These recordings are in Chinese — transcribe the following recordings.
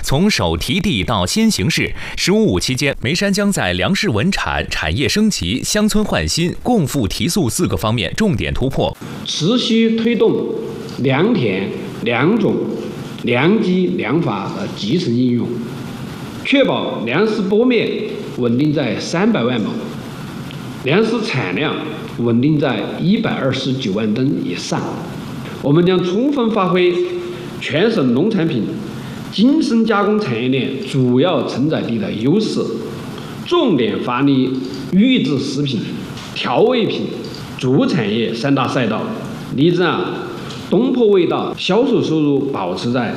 从手提地到先行式，15.5期间，眉山将在粮食稳产、产业升级、乡村焕新、共富提速4个方面重点突破， 持续推动良田、良种、良机、良法的集成应用，确保粮食播面稳定在300万亩，粮食产量稳定在129万吨以上。我们将充分发挥全省农产品精深加工产业链主要承载地的优势，重点发力预制食品、调味品、主产业3大赛道，力争东坡味道销售收入保持在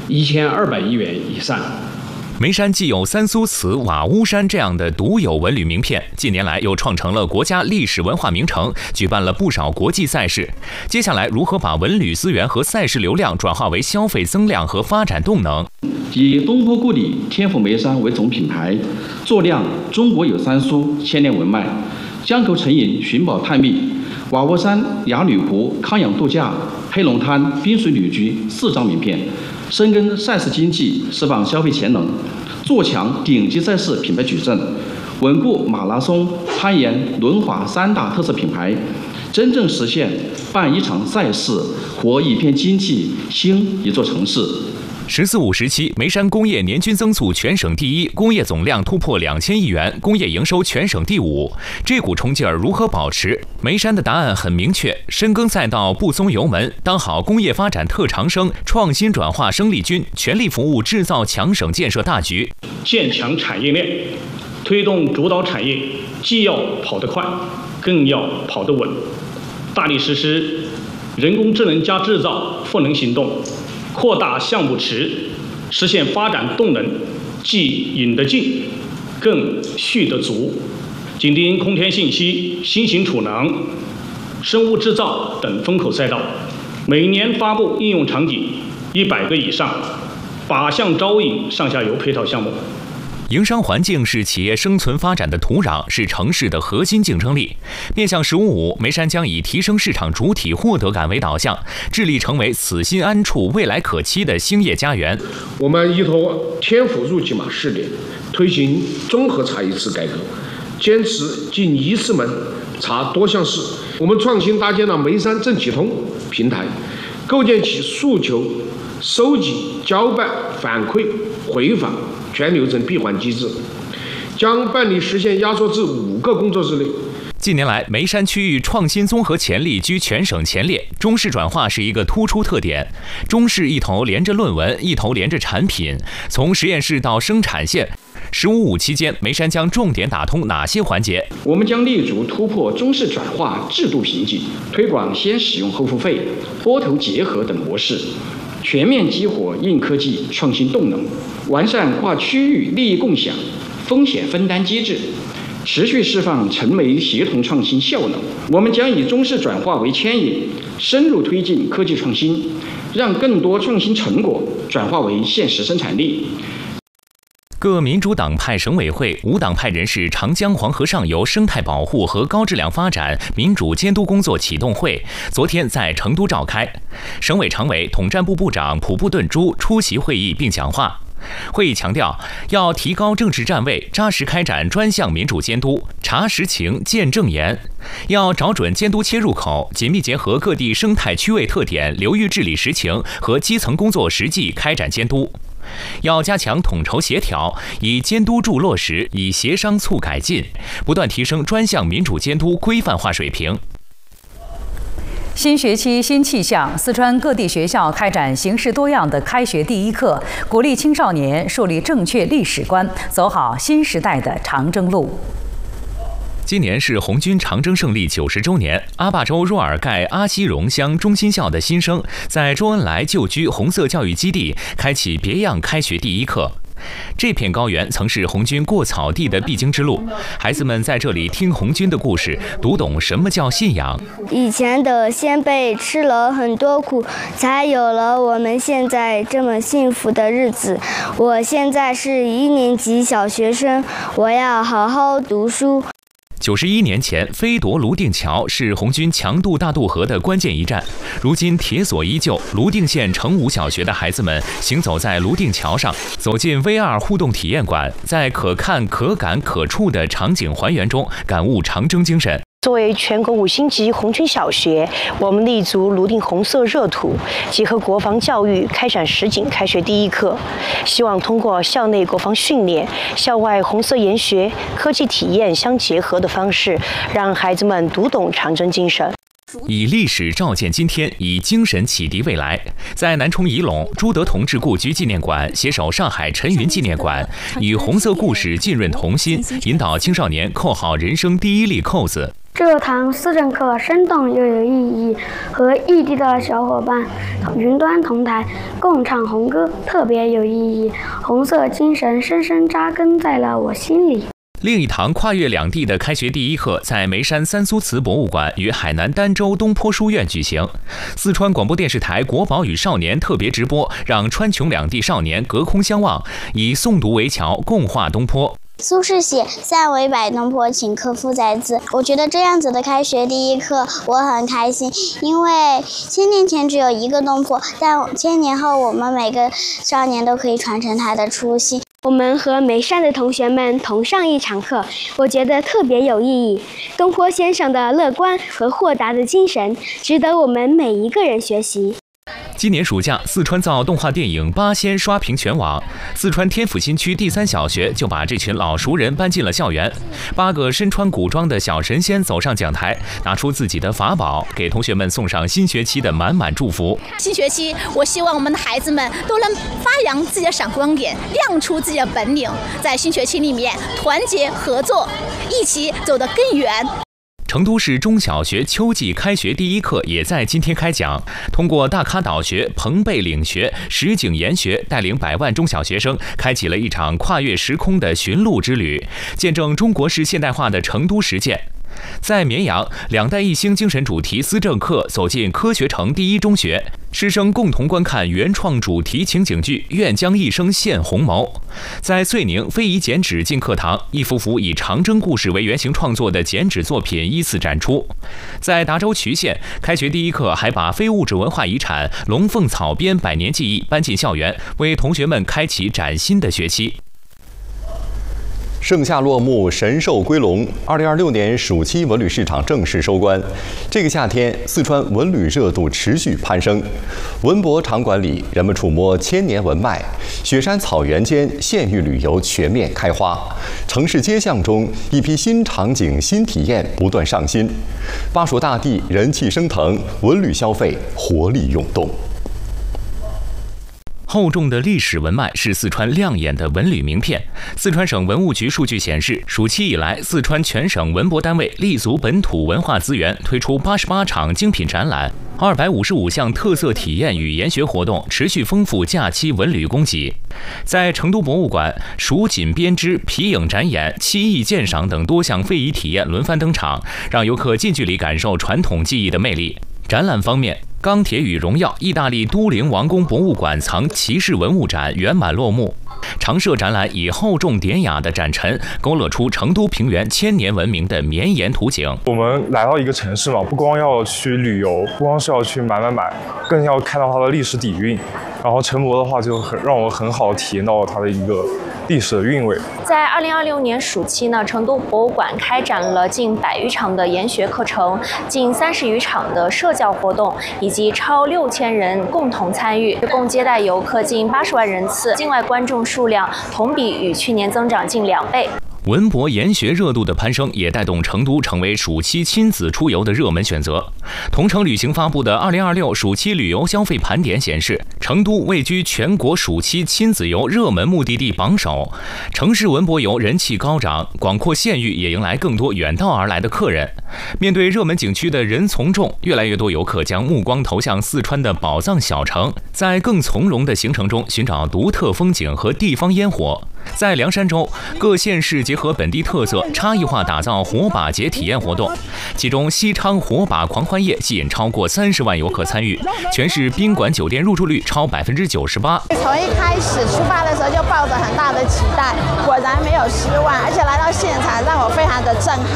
1200亿元以上。 眉山既有三苏祠、瓦屋山这样的独有文旅名片，近年来又创成了国家历史文化名城，举办了不少国际赛事。接下来如何把文旅资源和赛事流量转化为消费增量和发展动能？ 以东坡故里天府眉山为总品牌，坐亮中国有三苏千年文脉，江口沉银寻宝探秘，瓦屋山雅旅湖康养度假，黑龙滩滨水旅居4张名片，深耕赛事经济，释放消费潜能，做强顶级赛事品牌矩阵，稳固马拉松、攀岩、轮滑3大特色品牌，真正实现办一场赛事，活一片经济，兴一座城市。 14.5时期，眉山工业年均增速全省第1，工业总量突破2000亿元，工业营收全省第5。这股冲劲儿如何保持？眉山的答案很明确：深耕赛道，不松油门，当好工业发展特长生、创新转化生力军，全力服务制造强省建设大局。 建强产业链，推动主导产业，既要跑得快，更要跑得稳。大力实施人工智能加制造赋能行动。扩大项目池，实现发展动能既引得进，更续得足。紧盯空天信息、新型储能、生物制造等风口赛道，每年发布应用场景100个以上，8项招引上下游配套项目。 营商环境是企业生存发展的土壤，是城市的核心竞争力。面向15.5，眉山将以提升市场主体获得感为导向，致力成为此心安处、未来可期的兴业家园。 我们依托天府入境码试点，推行综合查一次改革，坚持进一次门查多项事。我们创新搭建了眉山政企通平台，构建起诉求收集、交办、反馈、回访全流程闭环机制，将办理时限压缩至5个工作日内。 近年来，眉山区域创新综合潜力居全省前列，中试转化是一个突出特点。中试一头连着论文，一头连着产品，从实验室到生产线。15.5期间，眉山将重点打通哪些环节？ 我们将立足突破中试转化制度瓶颈，推广先使用后付费、拨头结合等模式，全面激活硬科技创新动能，完善跨区域利益共享、风险分担机制，持续释放城眉协同创新效能。我们将以中试转化为牵引，深入推进科技创新，让更多创新成果转化为现实生产力。 各民主党派省委会、无党派人士长江黄河上游生态保护和高质量发展民主监督工作启动会昨天在成都召开，省委常委、统战部部长普布顿珠出席会议并讲话。会议强调，要提高政治站位，扎实开展专项民主监督，查实情、见证言。要找准监督切入口，紧密结合各地生态区位特点、流域治理实情和基层工作实际开展监督。要加强统筹协调，以监督助落实，以协商促改进，不断提升专项民主监督规范化水平。 新学期新气象，四川各地学校开展形式多样的开学第一课，鼓励青少年树立正确历史观，走好新时代的长征路。 今年是红军长征胜利90周年，阿坝州若尔盖阿西荣乡中心校的新生在周恩来旧居红色教育基地开启别样开学第一课。这片高原曾是红军过草地的必经之路，孩子们在这里听红军的故事，读懂什么叫信仰。 以前的先辈吃了很多苦，才有了我们现在这么幸福的日子。我现在是1年级小学生，我要好好读书。 91年前，飞夺泸定桥是红军强渡大渡河的关键一战。如今铁索依旧，泸定县成武小学的孩子们行走在泸定桥上，走进 VR 互动体验馆，在可看、可感、可触的场景还原中，感悟长征精神。 作为全国5星级红军小学，我们立足泸定红色热土，结合国防教育，开展实景开学第一课。希望通过校内国防训练、校外红色研学、科技体验相结合的方式，让孩子们读懂长征精神。 以历史照见今天，以精神启迪未来。在南充仪陇朱德同志故居纪念馆携手上海陈云纪念馆，以红色故事浸润童心，引导青少年扣好人生第一粒扣子。 这堂思政课生动又有意义，和异地的小伙伴云端同台，共唱红歌，特别有意义。红色精神深深扎根在了我心里。 另一堂跨越两地的开学第一课在眉山三苏祠博物馆与海南儋州东坡书院举行。四川广播电视台国宝与少年特别直播，让川穹两地少年隔空相望，以诵读为桥，共话东坡。 苏轼写“散为百东坡，请客夫在兹”。我觉得这样子的开学第一课我很开心，因为1000年前只有一个东坡，但1000年后我们每个少年都可以传承他的初心。 我们和眉山的同学们同上一场课，我觉得特别有意义。东坡先生的乐观和豁达的精神，值得我们每一个人学习。 今年暑假，四川造动画电影《八仙》刷屏全网。四川天府新区第3小学就把这群老熟人搬进了校园。8个身穿古装的小神仙走上讲台，拿出自己的法宝，给同学们送上新学期的满满祝福。 新学期，我希望我们的孩子们都能发扬自己的闪光点，亮出自己的本领，在新学期里面团结合作，一起走得更远。 成都市中小学秋季开学第一课也在今天开讲，通过大咖导学、彭贝领学、实景研学，带领100万中小学生开启了一场跨越时空的寻路之旅，见证中国式现代化的成都实践。在绵阳，2代一星精神主题思政课走进科学城第一中学，师生共同观看原创主题情景剧《愿将一生献红眸》。在遂宁，非遗剪纸进课堂，一幅幅以长征故事为原型创作的剪纸作品依次展出。在达州渠县，开学第一课还把非物质文化遗产龙凤草编100年记忆搬进校园，为同学们开启崭新的学期。 盛夏落幕，神兽归笼。2026年暑期文旅市场正式收官。这个夏天，四川文旅热度持续攀升。文博场馆里，人们触摸千年文脉；雪山草原间，县域旅游全面开花。城市街巷中，一批新场景、新体验不断上新。巴蜀大地人气升腾，文旅消费活力涌动。 厚重的历史文脉是四川亮眼的文旅名片。四川省文物局数据显示，暑期以来，四川全省文博单位立足本土文化资源，推出88场精品展览，255项特色体验与研学活动，持续丰富假期文旅供给。在成都博物馆，蜀锦编织、皮影展演、漆艺鉴赏等多项非遗体验轮番登场，让游客近距离感受传统技艺的魅力。展览方面，钢铁与荣耀意大利都灵王宫博物馆藏骑士文物展圆满落幕。常设展览以厚重典雅的展陈，勾勒出成都平原1000年文明的绵延图景。 我们来到一个城市嘛，不光要去旅游，不光是要去买，更要看到它的历史底蕴。然后成博的话，就让我很好体验到它的一个历史的韵味。 在2026年暑期呢，成都博物馆开展了近100余场的研学课程，近30余场的社教活动，以及超6000人共同参与，共接待游客近80万人次，境外观众数量同比与去年增长近2倍。 文博研学热度的攀升，也带动成都成为暑期亲子出游的热门选择。同程旅行发布的2026暑期旅游消费盘点显示，成都位居全国暑期亲子游热门目的地榜首，城市文博游人气高涨，广阔县域也迎来更多远道而来的客人。面对热门景区的人从众，越来越多游客将目光投向四川的宝藏小城，在更从容的行程中寻找独特风景和地方烟火。在凉山州，各县市结合本地特色，差异化打造火把节体验活动。其中，西昌火把狂欢夜吸引超过30万游客参与，全市宾馆酒店入住率超98%。 从一开始出发的时候就抱着很大的期待，果然没有失望，而且来到现场让我非常的震撼。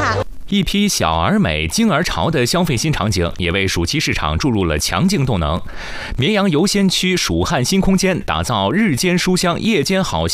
一批小而美、精而潮的消费新场景，也为暑期市场注入了强劲动能。绵阳游仙区蜀汉新空间打造日间书香、夜间好